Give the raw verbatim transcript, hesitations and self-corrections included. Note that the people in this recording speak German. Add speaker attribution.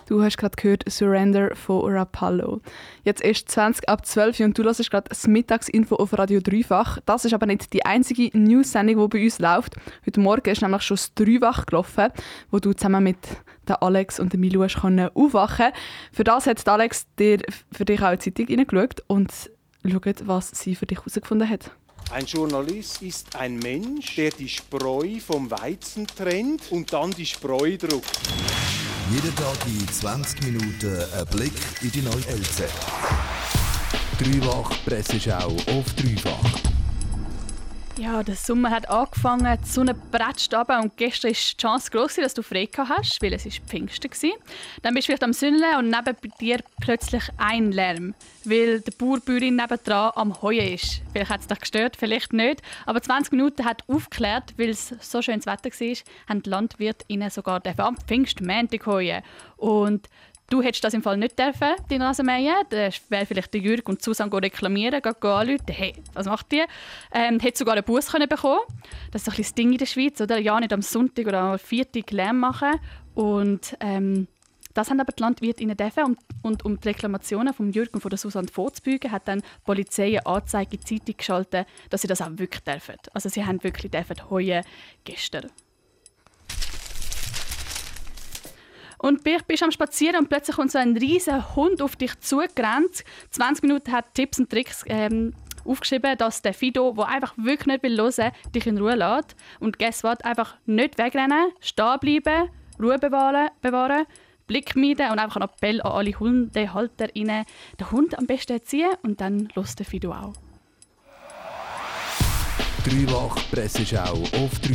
Speaker 1: Du hast gerade gehört «Surrender» von Rapallo. Jetzt ist zwanzig ab zwölf und du hörst gerade das Mittagsinfo auf Radio Dreifach. Das ist aber nicht die einzige News-Sendung, die bei uns läuft. Heute Morgen ist nämlich schon das Dreifach gelaufen, wo du zusammen mit der Alex und der Milu aufwachen konntest. Für das hat Alex dir für dich auch in die Zeitung hineingeschaut und schaut, was sie für dich herausgefunden hat.
Speaker 2: Ein Journalist ist ein Mensch, der die Spreu vom Weizen trennt und dann die Spreu druckt.
Speaker 3: Jeden Tag in zwanzig Minuten ein Blick in die neue L Z. Dreifach Presseschau auf Dreifach.
Speaker 4: Ja, der Sommer hat angefangen, die Sonne bretscht runter und gestern war die Chance gross, dass du frei hast, weil es war Pfingsten war. Dann bist du vielleicht am Sündeln und neben dir plötzlich ein Lärm, weil der Bauer, Bäuerin nebendran am Heuen ist. Vielleicht hat es dich gestört, vielleicht nicht, aber zwanzig Minuten hat aufgeklärt, weil es so schönes Wetter war, haben die Landwirte sogar am Pfingstmontag heuen. Und du hättest das im Fall nicht dürfen, deinen Rasen mähen. Dann wäre vielleicht der Jürg und Susanne reklamieren, gehen anrufen. Hey, was macht die? Ähm, hätte sogar einen Bus bekommen. Das ist ein bisschen das Ding in der Schweiz, oder? Ja, nicht am Sonntag oder am Viertag Lärm machen. Und ähm, das haben aber die Landwirte nicht dürfen. Und, und um die Reklamationen von Jürg und von der Susanne vorzubeugen, hat dann die Polizei eine Anzeige in die Zeitung geschaltet, dass sie das auch wirklich dürfen. Also sie haben wirklich dürfen heuen gestern. Und du bist am Spazieren und plötzlich kommt so ein riesiger Hund auf dich zugerannt. zwanzig Minuten hat Tipps und Tricks ähm, aufgeschrieben, dass der Fido, der einfach wirklich nicht will hören, dich in Ruhe lässt. Und guess what? Einfach nicht wegrennen, stehen bleiben, Ruhe bewahren, bewahren, Blick meiden und einfach einen Appell an alle HundehalterInnen, den Hund am besten erziehen und dann hört der Fido auch.
Speaker 3: Dreifach Presseschau auf Dreifach.